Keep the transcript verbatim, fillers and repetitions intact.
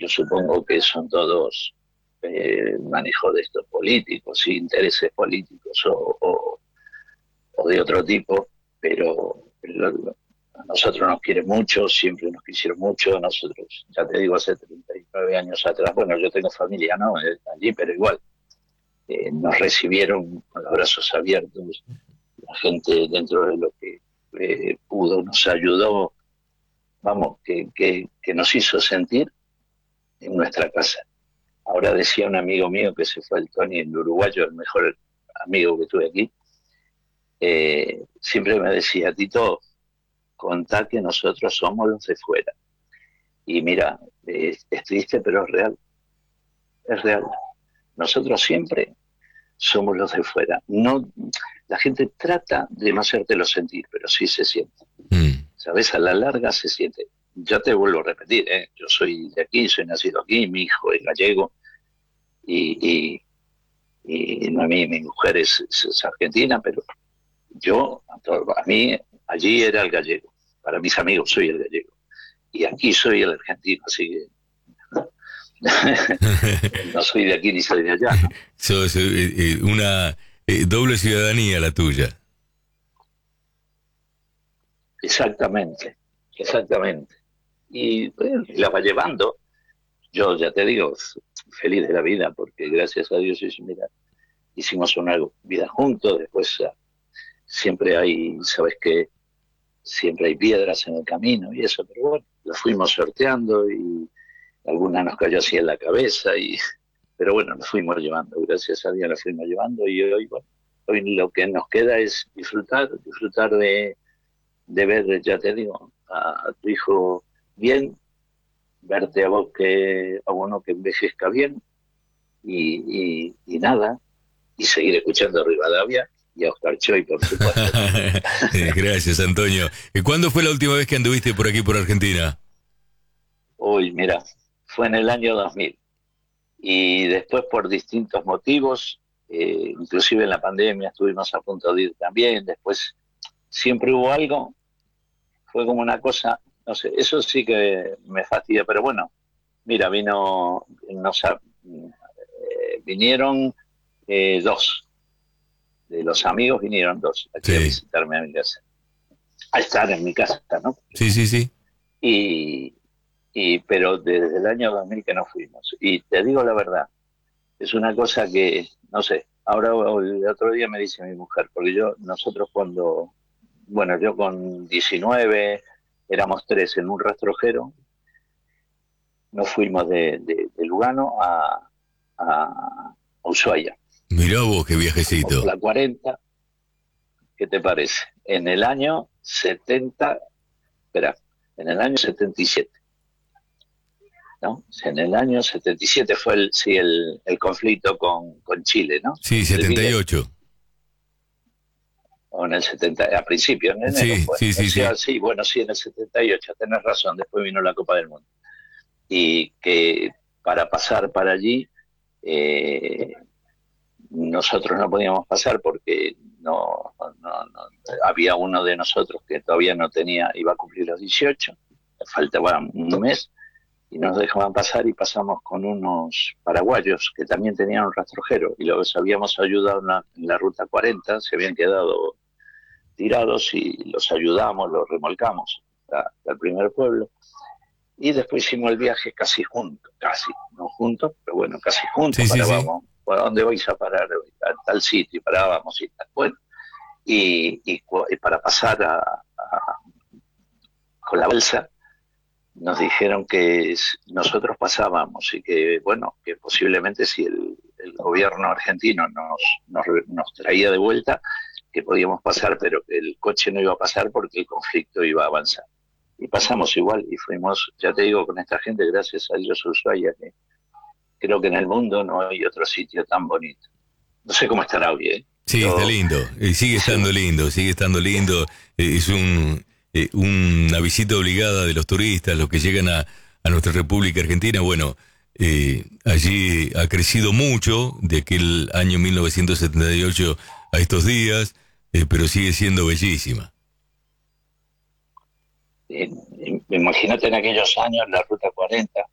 yo supongo que son todos eh, manejo de estos políticos, y intereses políticos o, o, o de otro tipo, pero lo, lo, a nosotros nos quieren mucho, siempre nos quisieron mucho, nosotros, ya te digo, hace treinta y nueve años atrás, bueno, yo tengo familia, ¿no? Eh, allí, pero igual, eh, nos recibieron con los brazos abiertos, la gente dentro de lo que eh, pudo nos ayudó, vamos, que, que, que nos hizo sentir en nuestra casa. Ahora decía un amigo mío que se fue, el Tony, el uruguayo, el mejor amigo que tuve aquí, eh, siempre me decía, Tito, contá que nosotros somos los de fuera. Y mira, eh, es triste, pero es real, es real. Nosotros siempre somos los de fuera. No, la gente trata de no hacértelo sentir, pero sí se siente. Mm. ¿Sabes? A la larga se siente. Ya te vuelvo a repetir, ¿eh? Yo soy de aquí, soy nacido aquí, mi hijo es gallego, y, y, y a mí mi mujer es, es, es argentina, pero yo, a mí, allí era el gallego. Para mis amigos soy el gallego. Y aquí soy el argentino, así que no soy de aquí ni soy de allá, ¿no? Sos eh, eh, una eh, doble ciudadanía la tuya. Exactamente, exactamente. Y bueno, la va llevando. Yo ya te digo, feliz de la vida, porque gracias a Dios mira, hicimos una vida juntos. Después siempre hay, sabes que siempre hay piedras en el camino y eso, pero bueno, lo fuimos sorteando y alguna nos cayó así en la cabeza, y pero bueno, nos fuimos llevando, gracias a Dios nos fuimos llevando, y hoy, bueno, hoy lo que nos queda es disfrutar, disfrutar de, de ver, ya te digo, a, a tu hijo bien, verte a vos que, a uno que envejezca bien, y, y, y nada, y seguir escuchando a Rivadavia y a Oscar Choy, por supuesto. Gracias, Antonio. ¿Cuándo fue la última vez que anduviste por aquí, por Argentina? Uy, mira, fue en el año dos mil. Y después, por distintos motivos, eh, inclusive en la pandemia estuvimos a punto de ir también. Después siempre hubo algo, fue como una cosa, no sé, eso sí que me fastidia, pero bueno, mira, vino, nos, eh, vinieron eh, dos. De los amigos vinieron dos aquí sí. a visitarme a mi casa, a estar en mi casa, ¿no? Sí, sí, sí. Y, y pero desde el año dos mil que no fuimos. Y te digo la verdad, es una cosa que, no sé, ahora el otro día me dice mi mujer, porque yo, nosotros cuando, bueno, yo con diecinueve, éramos tres en un rastrojero, nos fuimos de, de, de Lugano a, a Ushuaia. Mirá vos qué viajecito. Por la cuarenta, ¿qué te parece? En el año setenta, espera, en el año setenta y siete, ¿no? En el año setenta y siete fue el, sí, el, el conflicto con, con Chile, ¿no? Sí, setenta y ocho. O en el setenta, a principios, en enero sí, fue. Sí, sí, o sea, sí. sí, bueno, sí, en el setenta y ocho, tenés razón, después vino la Copa del Mundo. Y que para pasar para allí, eh, nosotros no podíamos pasar porque no, no, no, había uno de nosotros que todavía no tenía, iba a cumplir los dieciocho, faltaba un mes, y nos dejaban pasar, y pasamos con unos paraguayos que también tenían un rastrojero, y los habíamos ayudado en la, en la ruta cuarenta, se habían quedado tirados y los ayudamos, los remolcamos al primer pueblo, y después hicimos el viaje casi juntos, casi, no juntos, pero bueno, casi juntos, sí, parábamos, sí, sí. ¿a dónde vais a parar? A tal sitio, y parábamos y tal, bueno, y, y, y para pasar a, a, con la balsa, nos dijeron que nosotros pasábamos, y que, bueno, que posiblemente si el, el gobierno argentino nos, nos, nos traía de vuelta, que podíamos pasar, pero que el coche no iba a pasar porque el conflicto iba a avanzar. Y pasamos igual, y fuimos, ya te digo, con esta gente, gracias a Dios, Ushuaia, que creo que en el mundo no hay otro sitio tan bonito. No sé cómo estará hoy, ¿eh? Sí, Yo, está lindo, y sigue estando sí. lindo, sigue estando lindo. Es un, eh, una visita obligada de los turistas, los que llegan a, a nuestra República Argentina. Bueno, eh, allí ha crecido mucho de aquel año mil novecientos setenta y ocho a estos días, eh, pero sigue siendo bellísima. Eh, imagínate en aquellos años la Ruta cuarenta,